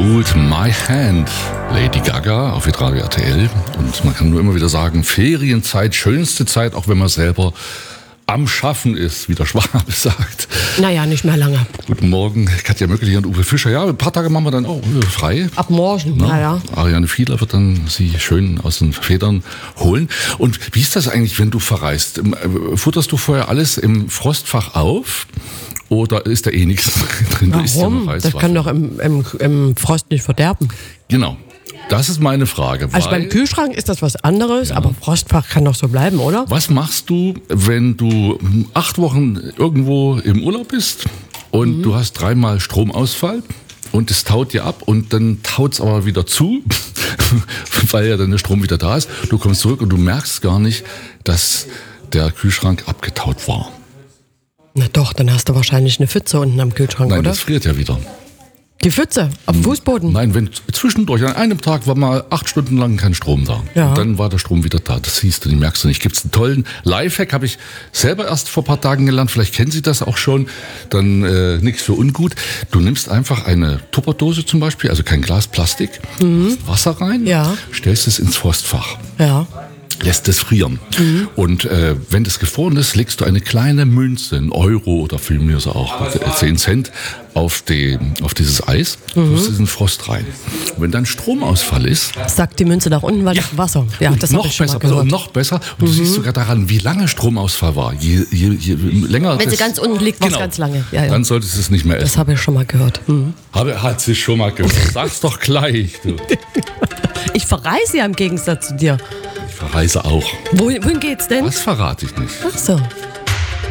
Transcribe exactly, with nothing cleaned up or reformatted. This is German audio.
Hold My Hand, Lady Gaga auf Hitradio R T L. Und man kann nur immer wieder sagen, Ferienzeit, schönste Zeit, auch wenn man selber am Schaffen ist, wie der Schwabe sagt. Naja, nicht mehr lange. Guten Morgen, Katja Möckeli und Uwe Fischer. Ja, ein paar Tage machen wir dann auch äh, frei. Ab morgen, Na, naja. Ariane Fiedler wird dann sie schön aus den Federn holen. Und wie ist das eigentlich, wenn du verreist? Futterst du vorher alles im Frostfach auf? Oder ist da eh nichts drin? Du isst ja Warum? nur Das Reiswaffeln. kann doch im, im, im Frost nicht verderben. Genau. Das ist meine Frage. Also weil, beim Kühlschrank ist das was anderes, Ja. aber Frostfach kann doch so bleiben, oder? was machst du, wenn du acht Wochen irgendwo im Urlaub bist und Mhm. du hast dreimal Stromausfall und es taut dir ab und dann taut es aber wieder zu, weil ja dann der Strom wieder da ist. Du kommst zurück und du merkst gar nicht, dass der Kühlschrank abgetaut war. Na doch, dann hast du wahrscheinlich eine Pfütze unten am Kühlschrank, Nein, oder? das friert ja wieder. Die Pfütze auf dem Fußboden. Nein, wenn zwischendurch, an einem Tag war mal acht Stunden lang kein Strom da. Ja. Und dann war der Strom wieder da. Das siehst du, den merkst du nicht. Gibt's einen tollen Lifehack, habe ich selber erst vor ein paar Tagen gelernt. Vielleicht kennen Sie das auch schon. Dann äh, nichts für ungut. Du nimmst einfach eine Tupperdose zum Beispiel, also kein Glas, Plastik, machst Wasser rein, Ja. stellst es ins Frostfach. Ja. Lässt es frieren. Und äh, wenn das gefroren ist, legst du eine kleine Münze, ein Euro oder für mich so auch äh, zehn Cent, auf, die, auf dieses Eis, tust diesen Frost rein. Und wenn dann Stromausfall ist, Sagt die Münze nach unten, weil das Wasser. Ja, und das habe noch ich schon besser, mal pass auf, gehört. noch besser. Und du siehst sogar daran, wie lange Stromausfall war. Je, je, je länger Wenn sie das- ganz unten liegt, war es ganz lange. Ja, ja. Dann solltest du es nicht mehr Das essen. habe ich schon mal gehört. Mhm. Habe, hat sie schon mal gehört. Sag's doch gleich. Du. Ich verreise ja im Gegensatz zu dir. Ich verreise auch. Wohin, wohin geht's denn? Das verrate ich nicht. Ach so.